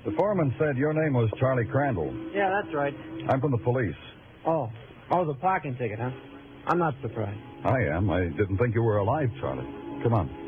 The foreman said your name was Charlie Crandall. Yeah, that's right. I'm from the police. Oh, the parking ticket, huh? I'm not surprised. I am. I didn't think you were alive, Charlie. Come on.